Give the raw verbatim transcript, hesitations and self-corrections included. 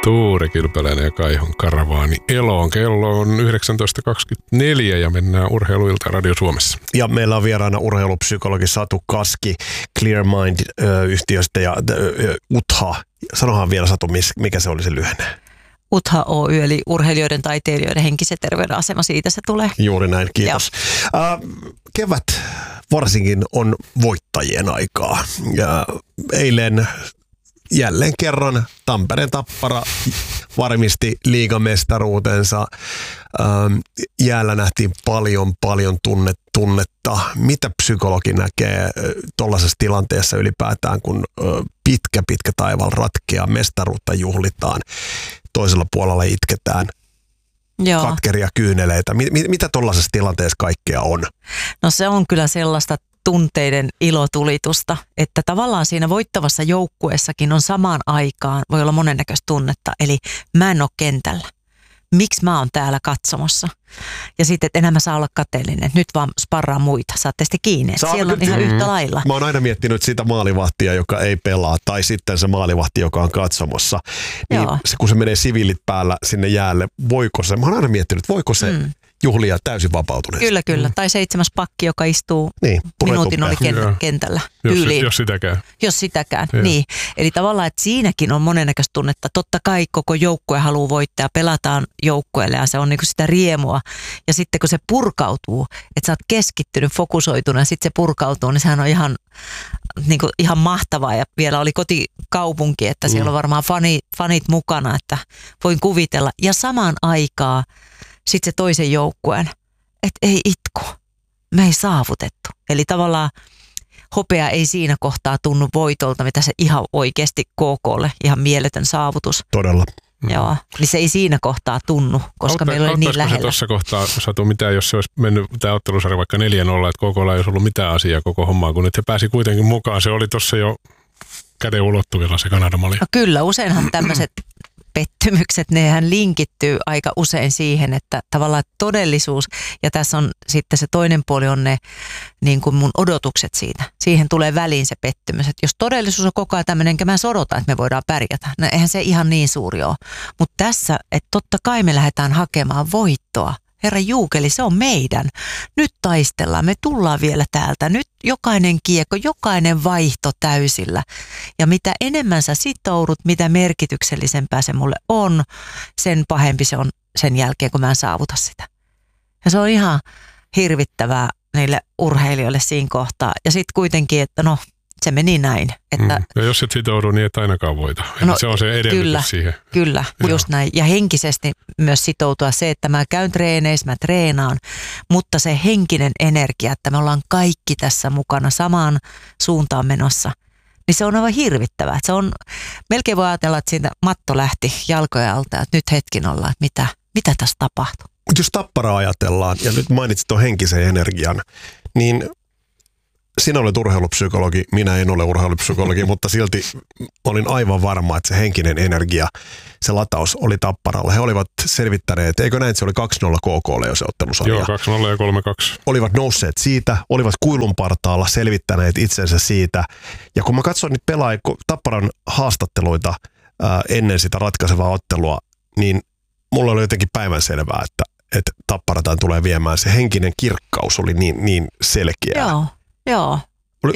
Tuure Kilpeläinen ja Kaihon Karavaani eloon. Kello on yhdeksäntoista kaksikymmentäneljä ja mennään Urheiluilta Radio Suomessa. Ja meillä on vieraana urheilupsykologi Satu Kaski Clear Mind-yhtiöstä ja U T H A. Sanohan vielä Satu, mikä se oli se lyhenne? U T H A Oy, eli urheilijoiden, taiteilijoiden henkisen terveyden asema, siitä se tulee. Juuri näin, kiitos. Äh, kevät varsinkin on voittajien aikaa. Ja eilen jälleen kerran Tampereen Tappara varmisti liigamestaruutensa. Ähm, jäällä nähtiin paljon, paljon tunne, tunnetta. Mitä psykologi näkee tuollaisessa tilanteessa ylipäätään, kun äh, pitkä, pitkä taival ratkeaa, mestaruutta juhlitaan, toisella puolella itketään, Joo. katkeria kyyneleitä. Mit, mit, mitä tuollaisessa tilanteessa kaikkea on? No se on kyllä sellaista tunteiden ilotulitusta, että tavallaan siinä voittavassa joukkueessakin on samaan aikaan, voi olla monennäköistä tunnetta, eli mä en ole kentällä. Miksi mä oon täällä katsomossa? Ja sitten, että enää mä saa olla kateellinen. Nyt vaan sparraa muita. Saatte sitten kiinni. Siellä on ihan yhtä lailla. Mä oon aina miettinyt sitä maalivahtia, joka ei pelaa, tai sitten se maalivahti, joka on katsomossa. Niin se, kun se menee siviilit päällä sinne jäälle, voiko se, mä oon aina miettinyt, voiko se mm. juhlia täysin vapautuneesti? Kyllä, kyllä. Mm. Tai seitsemäs pakki, joka istuu niin, minuutin oli ken- kentällä. Jos, jos sitäkään. Jos sitäkään, Joo. niin. Eli tavallaan, että siinäkin on monennäköistä tunnetta. Totta kai koko joukkue haluaa voittaa, pelataan joukkueelle ja se on niinku sitä riemua. Ja sitten kun se purkautuu, että sä oot keskittynyt, fokusoitunut ja sitten se purkautuu, niin sehän on ihan, niinku, ihan mahtavaa. Ja vielä oli kotikaupunki, että siellä on varmaan fani, fanit mukana, että voin kuvitella. Ja samaan aikaan sitten se toisen joukkueen, että ei itku, me ei saavutettu. Eli tavallaan hopea ei siinä kohtaa tunnu voitolta, mitä se ihan oikeasti K K:lle, ihan mieletön saavutus. Todella. Mm. Joo, niin se ei siinä kohtaa tunnu, koska Autta, meillä oli niin lähellä. Se tuossa kohtaa, Satu, mitään, jos se olisi mennyt tämä ottelusarja vaikka neljä nolla, että K K:lla ei olisi ollut mitään asiaa koko hommaa, kun nyt he pääsi kuitenkin mukaan. Se oli tuossa jo käden ulottuvilla se Kanada-malli. No kyllä, useinhan tämmöiset pettymykset, nehän linkittyy aika usein siihen, että tavallaan todellisuus, ja tässä on sitten se toinen puoli on ne niin kuin mun odotukset siitä. Siihen tulee väliin se pettymys, että jos todellisuus on koko ajan tämmöinen, enkä mä odota, että me voidaan pärjätä, no eihän se ihan niin suuri ole. Mutta tässä, että totta kai me lähdetään hakemaan voittoa. Herra Juukeli, se on meidän. Nyt taistellaan, me tullaan vielä täältä. Nyt jokainen kiekko, jokainen vaihto täysillä. Ja mitä enemmän sä sitoudut, mitä merkityksellisempää se mulle on, sen pahempi se on sen jälkeen, kun mä en saavuta sitä. Ja se on ihan hirvittävää niille urheilijoille siinä kohtaa. Ja sitten kuitenkin, että no, se meni näin. Että, mm. Ja jos et sitoudu, niin et ainakaan voita. No, se on se edellytys kyllä, siihen. Kyllä, Joo. just näin. Ja henkisesti myös sitoutua se, että mä käyn treeneissä, mä treenaan, mutta se henkinen energia, että me ollaan kaikki tässä mukana samaan suuntaan menossa, niin se on aivan hirvittävää. Se on, melkein voi ajatella, että siitä matto lähti jalkojen alta, että nyt hetkin ollaan, että mitä, mitä tässä tapahtuu. Mutta jos Tapparaa ajatellaan, ja nyt mainitsit tuon henkisen energian, niin sinä olet urheilupsykologi, minä en ole urheilupsykologi, mutta silti olin aivan varma, että se henkinen energia, se lataus oli Tapparalla. He olivat selvittäneet, eikö näin, että se oli kaksi nolla K K:lle jo se ottelusarja? Joo, kaksi nolla ja kolme kaksi. Olivat nousseet siitä, olivat kuilun partaalla, selvittäneet itsensä siitä. Ja kun mä katson niitä pelaajia, Tapparan haastatteluita ää, ennen sitä ratkaisevaa ottelua, niin mulla oli jotenkin päivänselvää, että, että Tappara tulee viemään. Se henkinen kirkkaus oli niin, niin selkeä. Joo. Joo,